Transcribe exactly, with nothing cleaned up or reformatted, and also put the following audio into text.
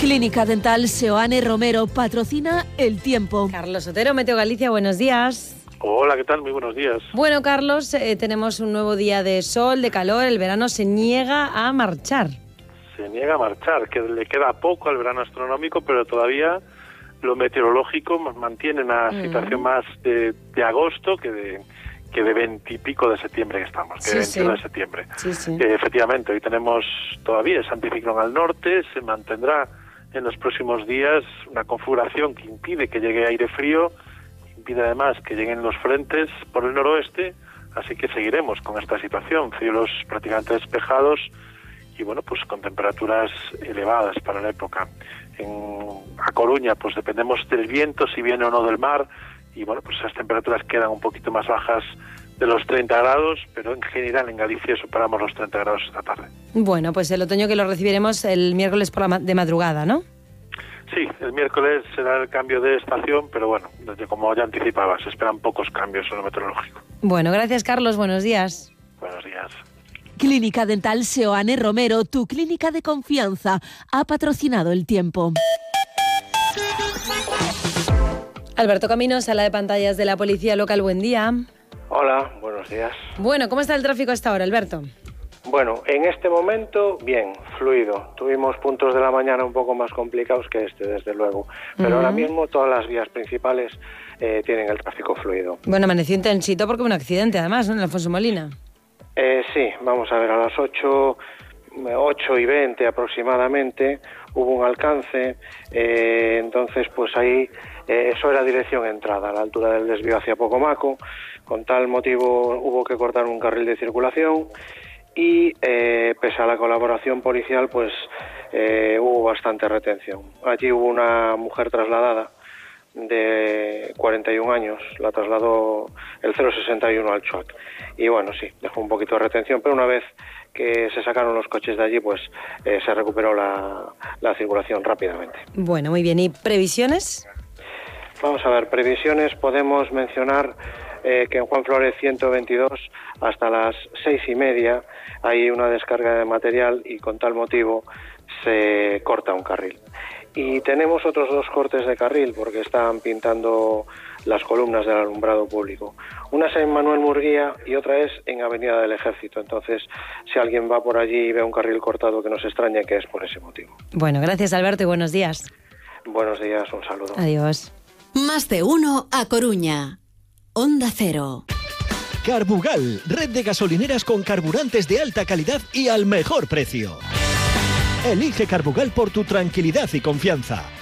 Clínica Dental Seoane Romero patrocina El Tiempo. Carlos Otero, Meteo Galicia, buenos días. Hola, ¿qué tal? Muy buenos días. Bueno, Carlos, eh, tenemos un nuevo día de sol, de calor, el verano se niega a marchar. Se niega a marchar, que le queda poco al verano astronómico, pero todavía lo meteorológico mantiene una uh-huh. situación más de, de agosto que de que de veintipico de septiembre que estamos, que sí, de veintiuno sí. de septiembre. Sí, sí. Eh, efectivamente, hoy tenemos todavía ese anticiclón al norte, se mantendrá en los próximos días una configuración que impide que llegue aire frío, impide además que lleguen los frentes por el noroeste, así que seguiremos con esta situación, cielos prácticamente despejados y bueno, pues con temperaturas elevadas para la época. En A Coruña, pues dependemos del viento, si viene o no del mar, y bueno, pues esas temperaturas quedan un poquito más bajas de los treinta grados, pero en general en Galicia superamos los treinta grados esta tarde. Bueno, pues el otoño que lo recibiremos el miércoles por la ma- de madrugada, ¿no? Sí, el miércoles será el cambio de estación, pero bueno, desde como ya anticipaba, se esperan pocos cambios en lo meteorológico. Bueno, gracias Carlos, buenos días. Buenos días. Clínica Dental Seoane Romero, tu clínica de confianza, ha patrocinado El Tiempo. Alberto Camino, sala de pantallas de la Policía Local, buen día. Hola, buenos días. Bueno, ¿cómo está el tráfico hasta ahora, Alberto? Bueno, en este momento, bien, fluido. Tuvimos puntos de la mañana un poco más complicados que este, desde luego. Pero uh-huh. ahora mismo todas las vías principales eh, tienen el tráfico fluido. Bueno, amaneció intensito porque hubo un accidente, además, ¿no?, en Alfonso Molina. Eh, sí, vamos a ver, a las ocho, ocho y veinte aproximadamente hubo un alcance, eh, entonces pues ahí eh, eso era dirección entrada, a la altura del desvío hacia Pocomaco. Con tal motivo hubo que cortar un carril de circulación y eh, pese a la colaboración policial pues eh, hubo bastante retención. Allí hubo una mujer trasladada de cuarenta y un años, la trasladó el cero sesenta y uno al Chuac. Y bueno, sí, dejó un poquito de retención, pero una vez que se sacaron los coches de allí, pues eh, se recuperó la, la circulación rápidamente. Bueno, muy bien. ¿Y previsiones? Vamos a ver, previsiones podemos mencionar eh, que en Juan Flórez ciento veintidós hasta las seis y media hay una descarga de material y con tal motivo se corta un carril. Y tenemos otros dos cortes de carril porque están pintando las columnas del alumbrado público. Una es en Manuel Murguía y otra es en Avenida del Ejército. Entonces, si alguien va por allí y ve un carril cortado, que no se extrañe que es por ese motivo. Bueno, gracias Alberto y buenos días. Buenos días, un saludo. Adiós. Más de uno a Coruña. Onda Cero. Carbugal, red de gasolineras con carburantes de alta calidad y al mejor precio. Elige Carbugal por tu tranquilidad y confianza.